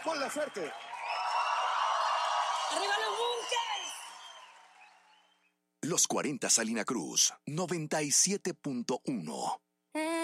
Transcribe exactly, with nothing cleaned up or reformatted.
con la suerte. ¡Arriba los Bunkers! Los cuarenta Salina Cruz, noventa y siete punto uno.